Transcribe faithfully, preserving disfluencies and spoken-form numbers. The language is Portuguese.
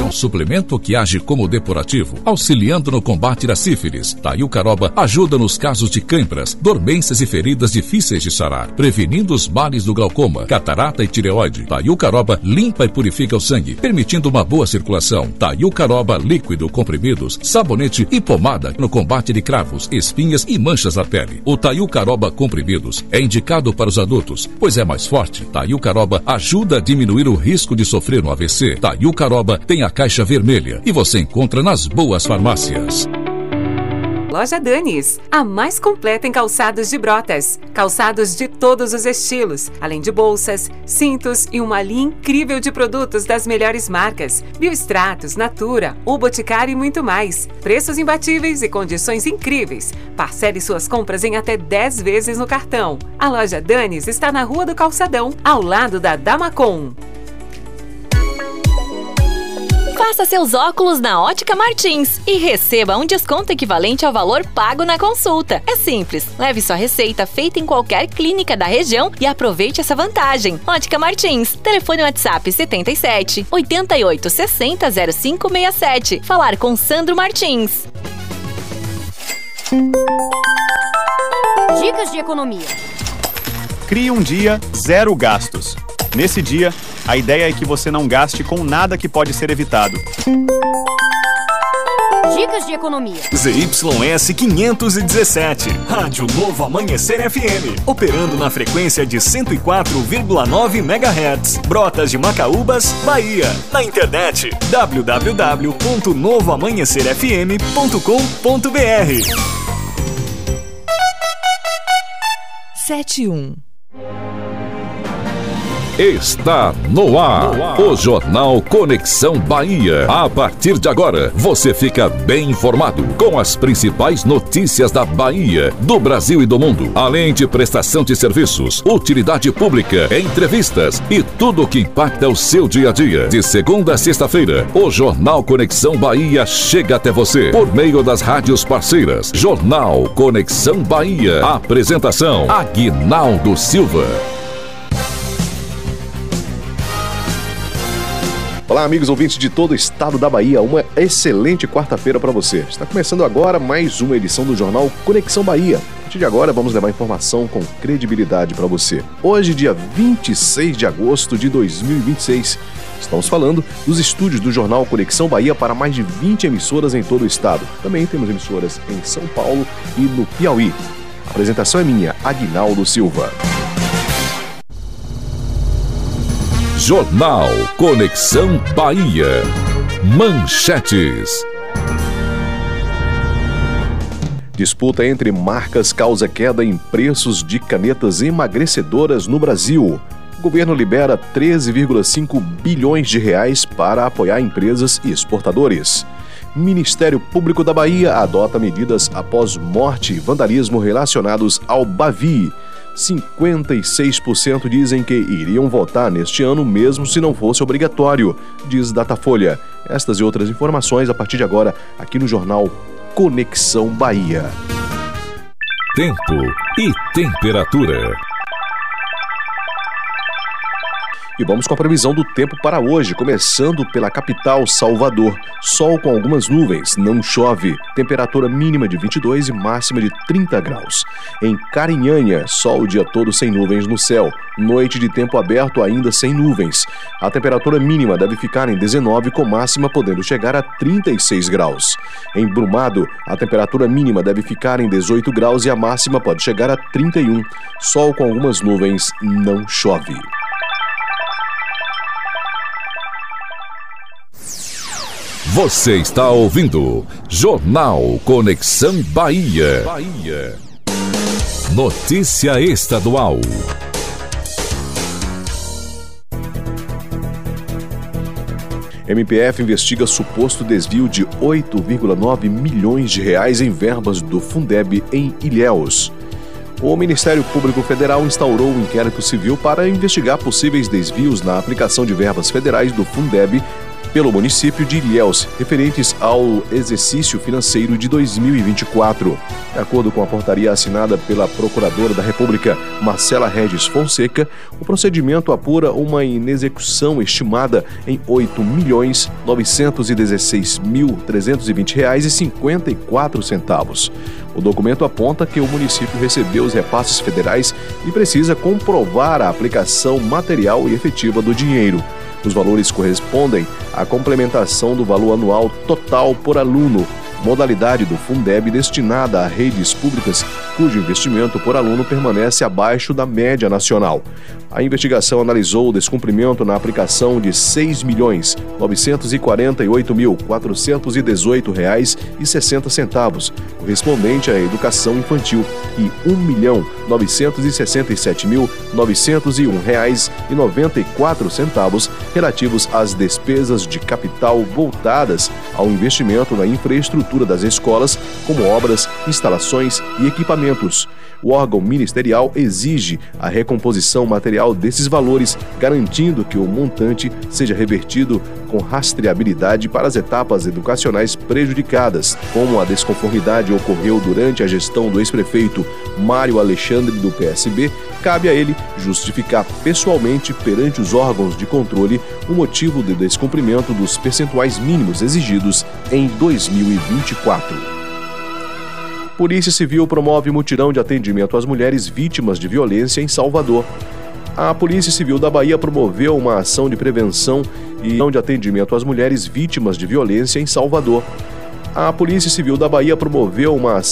um suplemento que age como depurativo, auxiliando no combate da sífilis. Taiucaroba ajuda nos casos de câimbras, dormências e feridas difíceis de sarar, prevenindo os males do glaucoma, catarata e tireoide. Taiucaroba limpa e purifica o sangue, permitindo uma boa circulação. Taiucaroba líquido, comprimidos, sabonete e pomada no combate de cravos, espinhas e manchas na pele. O Taiucaroba comprimidos é indicado para os adultos, pois é mais forte. Taiucaroba ajuda a diminuir o risco de sofrer um A V C. Taiucaroba tem a caixa vermelha e você encontra nas boas farmácias. Loja Danis, a mais completa em calçados de Brotas. Calçados de todos os estilos, além de bolsas, cintos e uma linha incrível de produtos das melhores marcas. Biostratos, Natura, O Boticário e muito mais. Preços imbatíveis e condições incríveis. Parcele suas compras em até dez vezes no cartão. A Loja Danis está na Rua do Calçadão, ao lado da Damacon. Faça seus óculos na Ótica Martins e receba um desconto equivalente ao valor pago na consulta. É simples, leve sua receita feita em qualquer clínica da região e aproveite essa vantagem. Ótica Martins, telefone WhatsApp setenta e sete, oitenta e oito, sessenta, zero cinco sessenta e sete. Falar com Sandro Martins. Dicas de economia. Crie um dia zero gastos. Nesse dia, a ideia é que você não gaste com nada que pode ser evitado. Dicas de economia. Z Y S quinhentos e dezessete, Rádio Novo Amanhecer F M, operando na frequência de cento e quatro vírgula nove megahertz, Brotas de Macaúbas, Bahia. Na internet, w w w ponto novo amanhecer f m ponto com ponto b r. sete e um. Está no ar, o Jornal Conexão Bahia. A partir de agora, você fica bem informado com as principais notícias da Bahia, do Brasil e do mundo, além de prestação de serviços, utilidade pública, entrevistas e tudo o que impacta o seu dia a dia. De segunda a sexta-feira, o Jornal Conexão Bahia chega até você por meio das rádios parceiras. Jornal Conexão Bahia. Apresentação: Aguinaldo Silva. Olá, amigos ouvintes de todo o estado da Bahia, uma excelente quarta-feira para você. Está começando agora mais uma edição do Jornal Conexão Bahia. A partir de agora, vamos levar informação com credibilidade para você. Hoje, dia vinte e seis de agosto de dois mil e vinte e seis, estamos falando dos estúdios do Jornal Conexão Bahia para mais de vinte emissoras em todo o estado. Também temos emissoras em São Paulo e no Piauí. A apresentação é minha, Aguinaldo Silva. Jornal Conexão Bahia. Manchetes. Disputa entre marcas causa queda em preços de canetas emagrecedoras no Brasil. O governo libera treze vírgula cinco bilhões de reais para apoiar empresas e exportadores. Ministério Público da Bahia adota medidas após morte e vandalismo relacionados ao Bavi. cinquenta e seis por cento dizem que iriam votar neste ano mesmo se não fosse obrigatório, diz Datafolha. Estas e outras informações a partir de agora aqui no Jornal Conexão Bahia. Tempo e temperatura. E vamos com a previsão do tempo para hoje, começando pela capital, Salvador. Sol com algumas nuvens, não chove. Temperatura mínima de vinte e dois e máxima de trinta graus. Em Carinhanha, sol o dia todo sem nuvens no céu. Noite de tempo aberto ainda sem nuvens. A temperatura mínima deve ficar em dezenove, com máxima podendo chegar a trinta e seis graus. Em Brumado, a temperatura mínima deve ficar em dezoito graus e a máxima pode chegar a trinta e um. Sol com algumas nuvens, não chove. Você está ouvindo Jornal Conexão Bahia. Bahia. Notícia estadual. M P F investiga suposto desvio de oito vírgula nove milhões de reais em verbas do Fundeb em Ilhéus. O Ministério Público Federal instaurou um inquérito civil para investigar possíveis desvios na aplicação de verbas federais do Fundeb pelo município de Ilhéus, referentes ao exercício financeiro de dois mil e vinte e quatro. De acordo com a portaria assinada pela Procuradora da República, Marcela Regis Fonseca, o procedimento apura uma inexecução estimada em oito milhões novecentos e dezesseis mil trezentos e vinte reais e cinquenta e quatro centavos. O documento aponta que o município recebeu os repasses federais e precisa comprovar a aplicação material e efetiva do dinheiro. Os valores correspondem à complementação do valor anual total por aluno, modalidade do Fundeb destinada a redes públicas cujo investimento por aluno permanece abaixo da média nacional. A investigação analisou o descumprimento na aplicação de seis milhões novecentos e quarenta e oito mil quatrocentos e dezoito reais e sessenta centavos, correspondente à educação infantil, e um milhão novecentos e sessenta e sete mil novecentos e um reais e noventa e quatro centavos relativos às despesas de capital voltadas ao investimento na infraestrutura das escolas, como obras, instalações e equipamentos. O órgão ministerial exige a recomposição material desses valores, garantindo que o montante seja revertido com rastreabilidade para as etapas educacionais prejudicadas. Como a desconformidade ocorreu durante a gestão do ex-prefeito Mário Alexandre do P S B, cabe a ele justificar pessoalmente perante os órgãos de controle o motivo do descumprimento dos percentuais mínimos exigidos em dois mil e vinte e quatro. Polícia Civil promove mutirão de atendimento às mulheres vítimas de violência em Salvador. A Polícia Civil da Bahia promoveu uma ação de prevenção e de atendimento às mulheres vítimas de violência em Salvador. A Polícia Civil da Bahia promoveu uma ação